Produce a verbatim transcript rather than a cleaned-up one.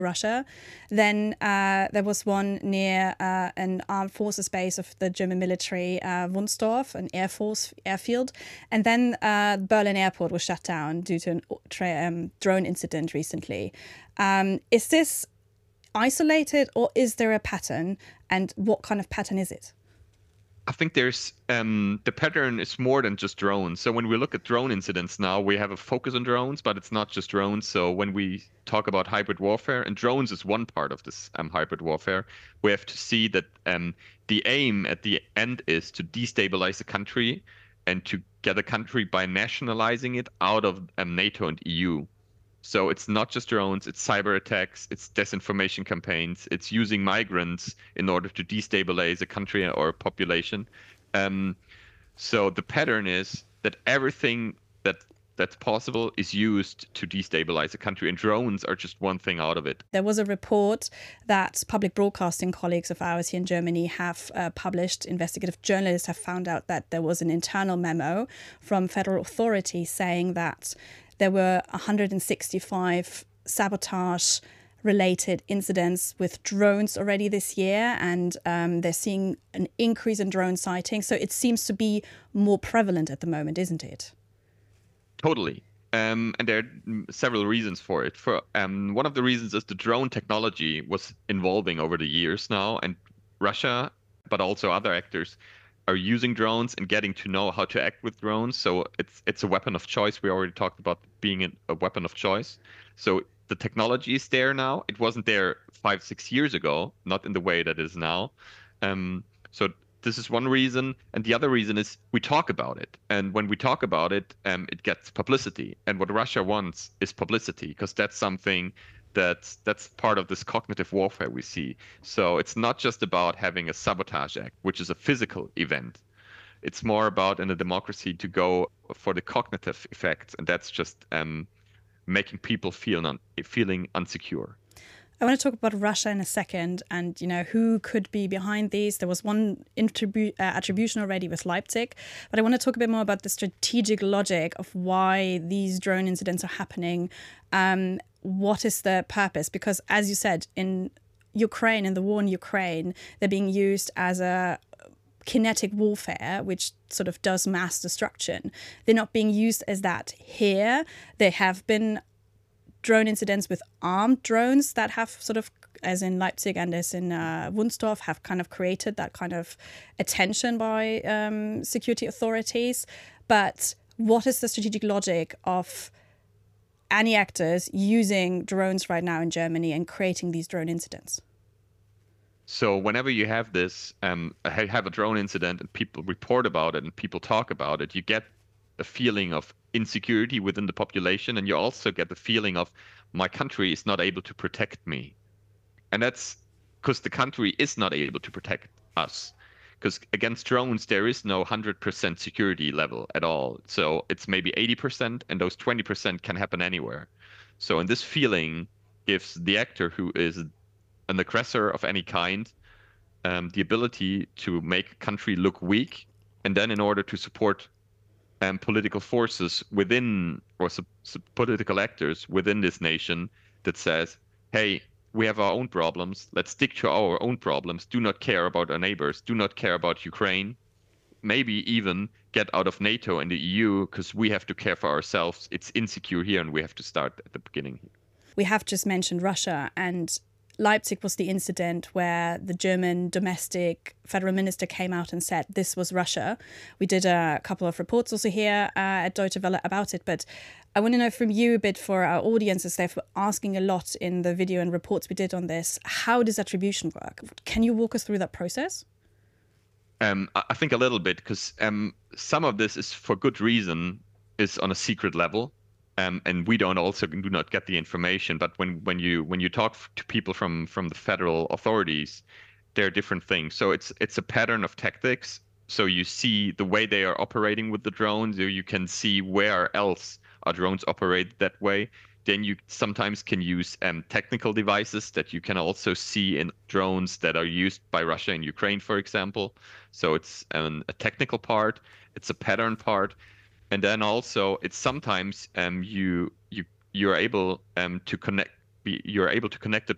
Russia. Then uh, there was one near uh, an armed forces base of the German military, uh, Wunstorf, an air force airfield. And then uh, Berlin airport was shut down due to a tra- um, drone incident recently. Um, is this isolated, or is there a pattern? And what kind of pattern is it? I think there's um, the pattern is more than just drones. So when we look at drone incidents now, we have a focus on drones, but it's not just drones. So when we talk about hybrid warfare, and drones is one part of this um, hybrid warfare, we have to see that um, the aim at the end is to destabilize a country and to get a country by nationalizing it out of um, NATO and E U. So it's not just drones, it's cyber attacks, it's disinformation campaigns, it's using migrants in order to destabilize a country or a population. Um, so the pattern is that everything that that's possible is used to destabilize a country, and drones are just one thing out of it. There was a report that public broadcasting colleagues of ours here in Germany have uh, published. Investigative journalists have found out that there was an internal memo from federal authorities saying that there were one hundred sixty-five sabotage-related incidents with drones already this year, and um, they're seeing an increase in drone sightings. So it seems to be more prevalent at the moment, isn't it? Totally. Um, and there are several reasons for it. For um, one of the reasons is the drone technology was evolving over the years now, and Russia, but also other actors, are using drones and getting to know how to act with drones. So it's it's a weapon of choice. We already talked about being a weapon of choice. So the technology is there now. It wasn't there five, six years ago, not in the way that it is now. Um, so this is one reason. And the other reason is we talk about it. And when we talk about it, um, it gets publicity. And what Russia wants is publicity, because that's something that's that's part of this cognitive warfare we see. So it's not just about having a sabotage act, which is a physical event. It's more about in a democracy to go for the cognitive effects, and that's just um, making people feel un- feeling unsecure. I want to talk about Russia in a second, and you know who could be behind these. There was one attribu- uh, attribution already with Leipzig, but I want to talk a bit more about the strategic logic of why these drone incidents are happening. Um, what is the purpose? Because as you said, in Ukraine, in the war in Ukraine, they're being used as a kinetic warfare, which sort of does mass destruction. They're not being used as that here. There have been drone incidents with armed drones that have sort of, as in Leipzig and as in uh, Wunstorf, have kind of created that kind of attention by um, security authorities. But what is the strategic logic of any actors using drones right now in Germany and creating these drone incidents? So whenever you have this, um, have a drone incident and people report about it and people talk about it, you get a feeling of insecurity within the population, and you also get the feeling of my country is not able to protect me. And that's because the country is not able to protect us. Because against drones, there is no one hundred percent security level at all. So it's maybe eighty percent, and those twenty percent can happen anywhere. So, and this feeling gives the actor who is an aggressor of any kind um, the ability to make a country look weak, and then in order to support um, political forces within, or sub- sub- political actors within this nation that says, hey, we have our own problems. Let's stick to our own problems. Do not care about our neighbors. Do not care about Ukraine. Maybe even get out of NATO and the E U, because we have to care for ourselves. It's insecure here, and we have to start at the beginning here. We have just mentioned Russia, and Leipzig was the incident where the German domestic federal minister came out and said this was Russia. We did a couple of reports also here uh, at Deutsche Welle about it, but I want to know from you a bit, for our audiences, they've been asking a lot in the video and reports we did on this. How does attribution work? Can you walk us through that process? Um, I think a little bit, because um, some of this is for good reason, is on a secret level. Um, and we don't also do not get the information. But when, when you when you talk to people from, from the federal authorities, there are different things. So it's it's a pattern of tactics. So you see the way they are operating with the drones, or you can see where else are drones operate that way. Then you sometimes can use um, technical devices that you can also see in drones that are used by Russia and Ukraine, for example. So it's um, a technical part, it's a pattern part. And then also, it's sometimes um, you you you're able um, to connect. Be, you're able to connect the